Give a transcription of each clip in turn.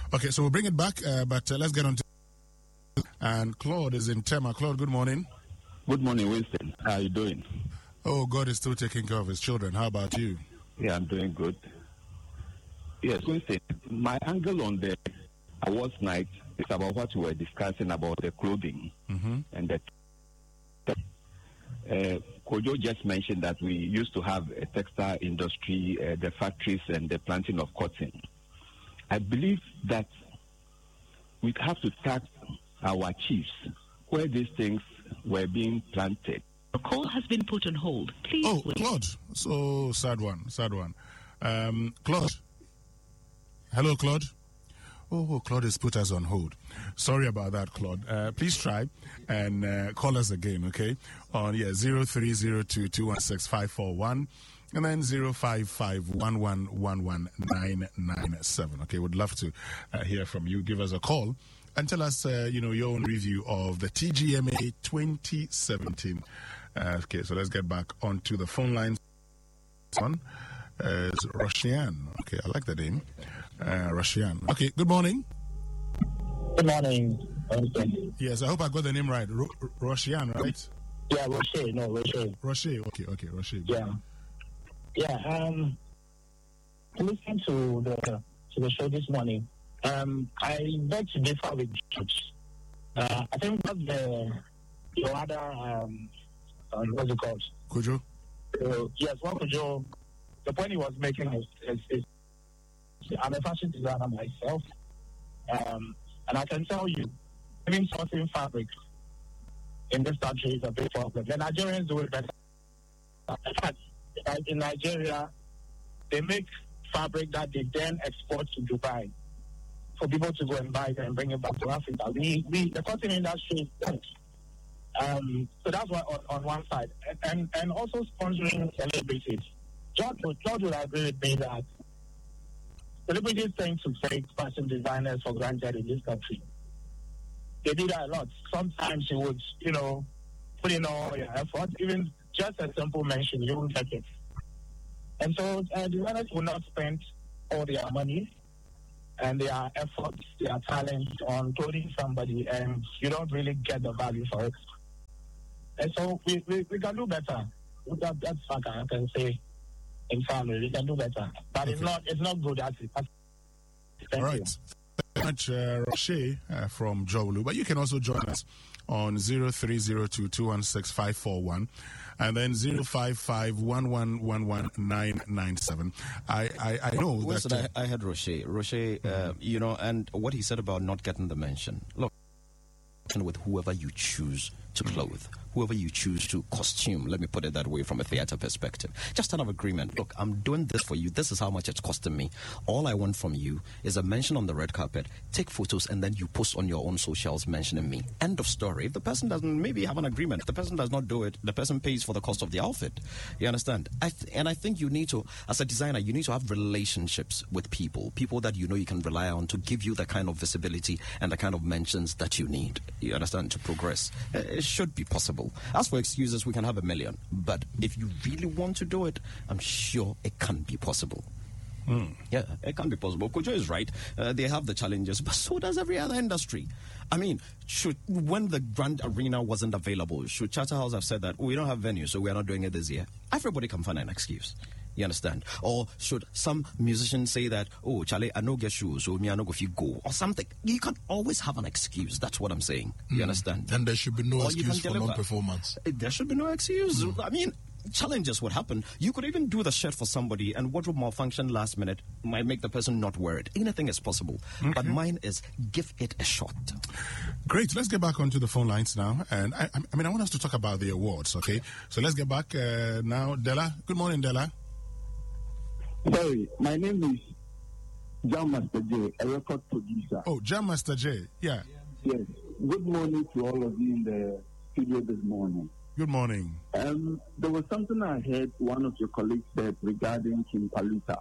Okay, so we'll bring it back, but let's get on to... And Claude is in Tema. Claude, good morning. Good morning, Winston. How are you doing? Oh, God is still taking care of his children. How about you? Yeah, I'm doing good. Yes, Winston, my angle on the awards night is about what we were discussing about the clothing. And Kojo just mentioned that we used to have a textile industry, the factories and the planting of cotton. I believe that we have to tax our chiefs where these things were being planted. The call has been put on hold. Please wait. Claude. So sad one. Claude. Hello, Claude. Oh, Claude has put us on hold. Sorry about that, Claude. Please try and call us again, okay? On 0302216541 and then 05511119997. Okay, would love to hear from you. Give us a call and tell us, your own review of the TGMA 2017. Okay, so let's get back onto the phone lines. One is Roshian. Okay, I like the name. Roshian. Okay, good morning. Good morning. Yes, I hope I got the name right. Roshian, right? Yeah, Roche. No, Roche. Roche. Okay, Roche. Yeah. Listening to the show this morning, I beg to differ with George. I think what your other what's it called? Kojo? Yes, what Kojo, the point he was making is I'm a fashion designer myself, and I can tell you, even sourcing fabric in this country is a big problem. The Nigerians do it better. In fact, in Nigeria, they make fabric that they then export to Dubai for people to go and buy it and bring it back to Africa. The cotton industry is dead. So that's what on one side. And also sponsoring celebrities. George would agree with me that celebrities tend to take fashion designers for granted in this country. They do that a lot. Sometimes you would, put in all your effort, even just a simple mention, you won't get it. And so designers will not spend all their money and their efforts, their talent on clothing somebody, and you don't really get the value for it. And so we can do better. That's what I can say. In family, we can do better, but it's not good at it. All right. Thank you very much, Roche from Jowlu. But you can also join us on 0302216541 and then 05511119997. I know that. I had Roche, and what he said about not getting the mention. Look, with whoever you choose to clothe, whoever you choose to costume, let me put it that way from a theater perspective. Just an agreement. Look, I'm doing this for you. This is how much it's costing me. All I want from you is a mention on the red carpet, take photos, and then you post on your own socials mentioning me. End of story. If the person doesn't maybe have an agreement, if the person does not do it, the person pays for the cost of the outfit. You understand? I think you need to, as a designer, you need to have relationships with people that you know you can rely on to give you the kind of visibility and the kind of mentions that you need. You understand? To progress. It should be possible. As for excuses, we can have 1 million. But if you really want to do it, I'm sure it can be possible. Yeah, it can be possible. Kojo is right. They have the challenges, but so does every other industry. I mean, when the Grand Arena wasn't available, should Charterhouse have said that we don't have venue, so we're not doing it this year? Everybody can find an excuse. You understand? Or should some musician say that, oh, Charlie, I no get shoes, so me I no go fit go, or something? You can always have an excuse. That's what I'm saying. You understand? And there should be no excuse for non-performance. There should be no excuse. I mean, challenges would happen. You could even do the shirt for somebody, and wardrobe malfunction last minute might make the person not wear it. Anything is possible. Okay. But mine is give it a shot. Great. Let's get back onto the phone lines now. And I want us to talk about the awards, okay? So let's get back now. Della. Good morning, Della. Sorry, my name is Jam Master J, a record producer. Oh, Jam Master J, yeah. Yes. Good morning to all of you in the studio this morning. Good morning. There was something I heard one of your colleagues said regarding Kimpaluta.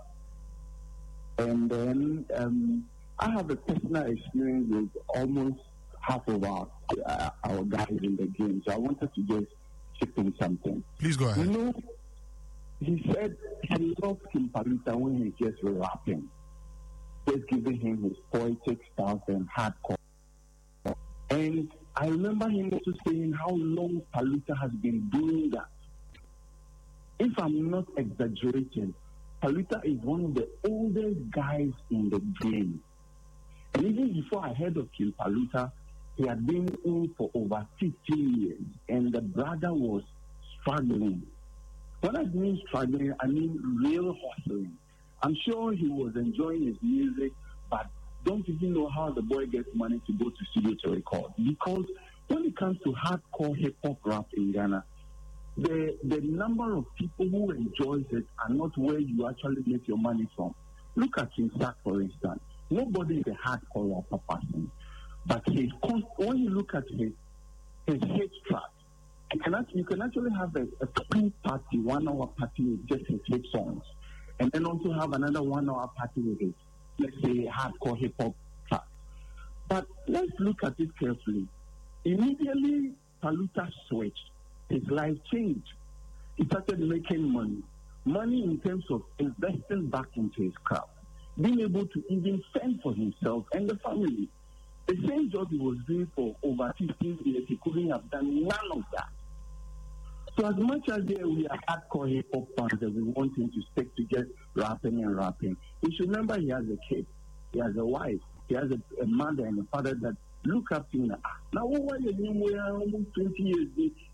And then I have a personal experience with almost half of our guys in the game. So I wanted to just chip in something. Please go ahead. You know, he said he loved Kimpaluta when he just rapping. just giving him his poetic style and hardcore. And I remember him also saying how long Paluta has been doing that. If I'm not exaggerating, Paluta is one of the oldest guys in the game. And even before I heard of King Paluta, he had been in for over 15 years, and the brother was struggling. When I mean struggling, I mean real hustling. I'm sure he was enjoying his music, but don't even know how the boy gets money to go to studio to record. Because when it comes to hardcore hip-hop rap in Ghana, the number of people who enjoys it are not where you actually make your money from. Look at King Sack, for instance. Nobody is a hardcore rapper person. But when you look at his hit track, you can actually have a 1-hour party with just his hit songs. And then also have another 1-hour party with his, let's say, hardcore hip-hop track. But let's look at it carefully. Immediately, Paluta switched. His life changed. He started making money. Money in terms of investing back into his craft. Being able to even fend for himself and the family. The same job he was doing for over 15 years, he couldn't have done none of that. So as much as we are hardcore hip-hop fans and we want him to stick to just rapping, we should remember he has a kid, he has a wife, he has a mother and a father that look up to him. Now, what are you doing almost 20 years?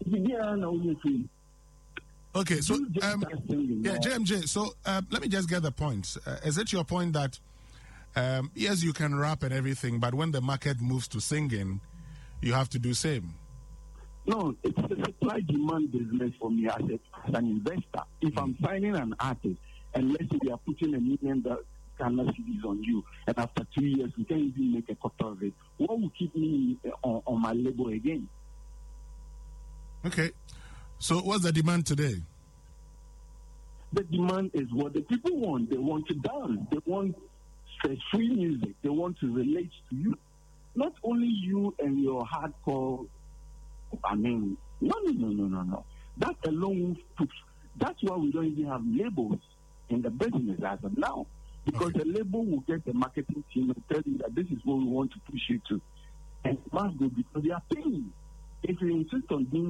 Okay, so, JMJ, so let me just get the point. Is it your point that yes, you can rap and everything, but when the market moves to singing, you have to do same? No, it's a supply-demand business for me as an investor. If I'm signing an artist, and let's say we are putting $1 million Ghana cedis on you, and after 2 years we can't even make a quarter of it, what will keep me on my label again? Okay. So what's the demand today? The demand is what the people want. They want to dance. They want stress-free music. They want to relate to you. Not only you and your hardcore, no. That alone, that's why we don't even have labels in the business as of now. Because the label will get the marketing team and tell you that this is what we want to push you to. And it must go because they are paying. If you insist on being